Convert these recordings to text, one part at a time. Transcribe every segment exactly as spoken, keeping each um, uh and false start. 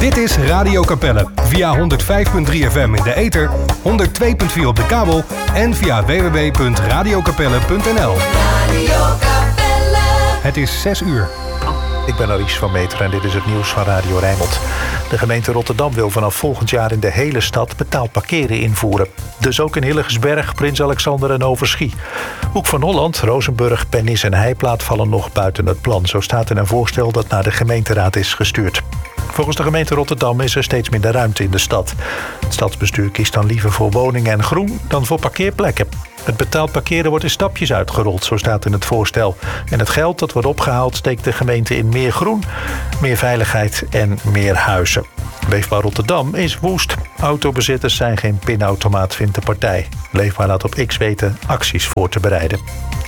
Dit is Radio Capelle. Via honderd vijf komma drie F M in de ether, honderd twee komma vier op de kabel en via w w w punt radio capelle punt n l. Radio Capelle. Het is zes uur. Ik ben Aries van Meter en dit is het nieuws van Radio Rijnmond. De gemeente Rotterdam wil vanaf volgend jaar in de hele stad betaald parkeren invoeren. Dus ook in Hillegersberg, Prins Alexander en Overschie. Hoek van Holland, Rozenburg, Pennis en Heiplaat vallen nog buiten het plan. Zo staat in een voorstel dat naar de gemeenteraad is gestuurd. Volgens de gemeente Rotterdam is er steeds minder ruimte in de stad. Het stadsbestuur kiest dan liever voor woningen en groen dan voor parkeerplekken. Het betaald parkeren wordt in stapjes uitgerold, zo staat in het voorstel. En het geld dat wordt opgehaald steekt de gemeente in meer groen, meer veiligheid en meer huizen. Leefbaar Rotterdam is woest. Autobezitters zijn geen pinautomaat, vindt de partij. Leefbaar laat op X weten acties voor te bereiden.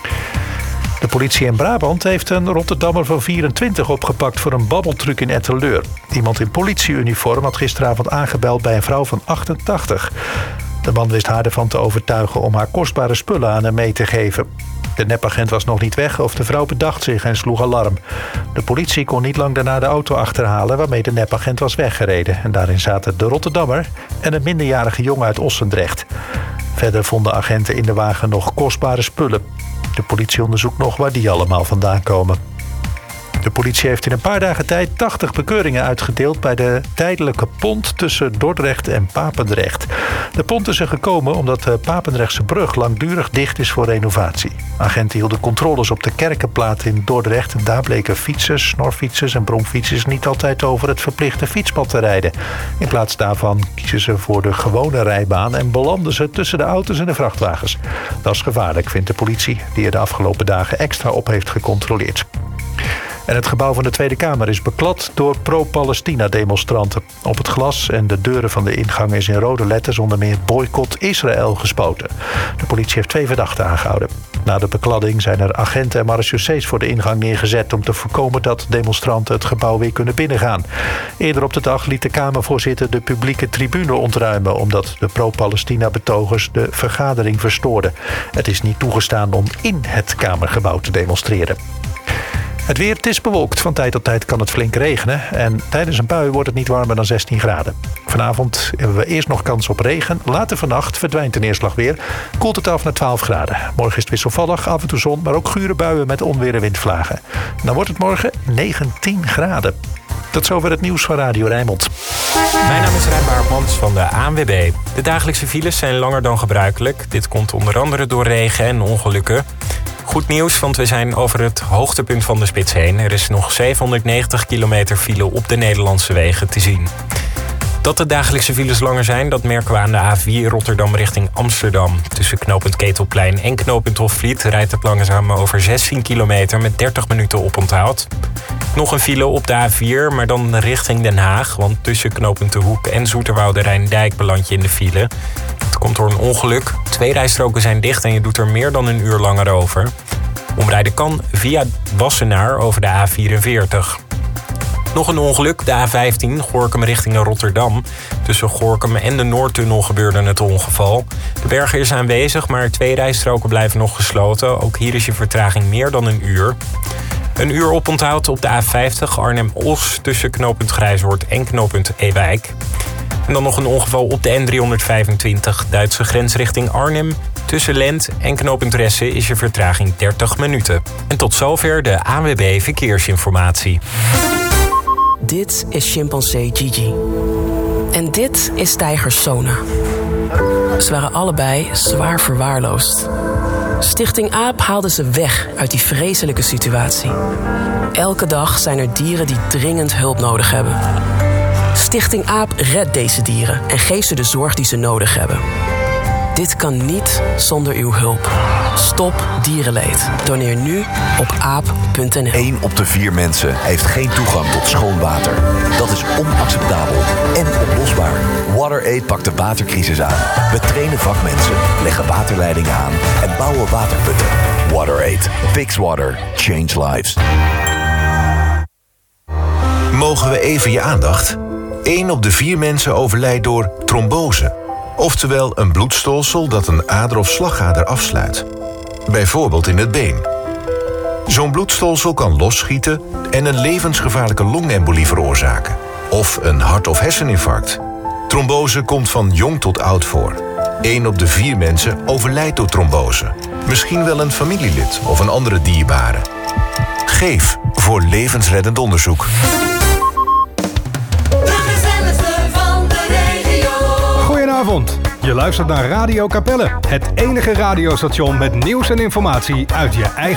De politie in Brabant heeft een Rotterdammer van vierentwintig opgepakt voor een babbeltruc in Etteleur. Iemand in politieuniform had gisteravond aangebeld bij een vrouw van achtentachtig. De man wist haar ervan te overtuigen om haar kostbare spullen aan hem mee te geven. De nepagent was nog niet weg of de vrouw bedacht zich en sloeg alarm. De politie kon niet lang daarna de auto achterhalen waarmee de nepagent was weggereden. En daarin zaten de Rotterdammer en een minderjarige jongen uit Ossendrecht. Verder vonden agenten in de wagen nog kostbare spullen. De politie onderzoekt nog waar die allemaal vandaan komen. De politie heeft in een paar dagen tijd tachtig bekeuringen uitgedeeld bij de tijdelijke pont tussen Dordrecht en Papendrecht. De pont is er gekomen omdat de Papendrechtse brug langdurig dicht is voor renovatie. Agenten hielden controles op de Kerkenplaat in Dordrecht. En daar bleken fietsers, snorfietsers en bromfietsers niet altijd over het verplichte fietspad te rijden. In plaats daarvan kiezen ze voor de gewone rijbaan en belanden ze tussen de auto's en de vrachtwagens. Dat is gevaarlijk, vindt de politie, die er de afgelopen dagen extra op heeft gecontroleerd. En het gebouw van de Tweede Kamer is beklad door pro-Palestina-demonstranten. Op het glas en de deuren van de ingang is in rode letters onder meer boycott Israël gespoten. De politie heeft twee verdachten aangehouden. Na de bekladding zijn er agenten en marechaussees voor de ingang neergezet om te voorkomen dat demonstranten het gebouw weer kunnen binnengaan. Eerder op de dag liet de Kamervoorzitter de publieke tribune ontruimen omdat de pro-Palestina-betogers de vergadering verstoorden. Het is niet toegestaan om in het Kamergebouw te demonstreren. Het weer, het is bewolkt. Van tijd tot tijd kan het flink regenen. En tijdens een bui wordt het niet warmer dan zestien graden. Vanavond hebben we eerst nog kans op regen. Later vannacht verdwijnt de neerslag weer. Koelt het af naar twaalf graden. Morgen is het wisselvallig, af en toe zon, maar ook gure buien met onweer en windvlagen. Dan wordt het morgen negentien graden. Tot zover het nieuws van Radio Rijnmond. Mijn naam is Rijn Baartmans van de A N W B. De dagelijkse files zijn langer dan gebruikelijk. Dit komt onder andere door regen en ongelukken. Goed nieuws, want we zijn over het hoogtepunt van de spits heen. Er is nog zevenhonderdnegentig kilometer file op de Nederlandse wegen te zien. Dat de dagelijkse files langer zijn, dat merken we aan de A vier Rotterdam richting Amsterdam. Tussen knooppunt Ketelplein en knooppunt Hofvliet rijdt het langzaam over zestien kilometer met dertig minuten oponthoud. Nog een file op de A vier, maar dan richting Den Haag. Want tussen knooppunt De Hoek en Zoeterwoude Rijndijk beland je in de file. Het komt door een ongeluk. Twee rijstroken zijn dicht en je doet er meer dan een uur langer over. Omrijden kan via Wassenaar over de A vierenveertig. Nog een ongeluk, de A vijftien, Gorinchem richting Rotterdam. Tussen Gorinchem en de Noordtunnel gebeurde het ongeval. De berger is aanwezig, maar twee rijstroken blijven nog gesloten. Ook hier is je vertraging meer dan een uur. Een uur oponthoud op de A vijftig Arnhem-Os tussen knooppunt Grijzoord en knooppunt Ewijk. En dan nog een ongeval op de N driehonderdvijfentwintig, Duitse grens richting Arnhem. Tussen Lent en knooppunt Ressen is je vertraging dertig minuten. En tot zover de A N W B Verkeersinformatie. Dit is chimpansee Gigi. En dit is tijger Sona. Ze waren allebei zwaar verwaarloosd. Stichting AAP haalde ze weg uit die vreselijke situatie. Elke dag zijn er dieren die dringend hulp nodig hebben. Stichting AAP redt deze dieren en geeft ze de zorg die ze nodig hebben. Dit kan niet zonder uw hulp. Stop dierenleed. Doneer nu op aap punt n l. Eén op de vier mensen heeft geen toegang tot schoon water. Dat is onacceptabel en oplosbaar. WaterAid pakt de watercrisis aan. We trainen vakmensen, leggen waterleidingen aan en bouwen waterputten. WaterAid. Fix water. Change lives. Mogen we even je aandacht? Eén op de vier mensen overlijdt door trombose. Oftewel een bloedstolsel dat een ader of slagader afsluit. Bijvoorbeeld in het been. Zo'n bloedstolsel kan losschieten en een levensgevaarlijke longembolie veroorzaken. Of een hart- of herseninfarct. Trombose komt van jong tot oud voor. Eén op de vier mensen overlijdt door trombose. Misschien wel een familielid of een andere dierbare. Geef voor levensreddend onderzoek. De gezelligste van de regio. Goedenavond. Je luistert naar Radio Capelle. Het enige radiostation met nieuws en informatie uit je eigen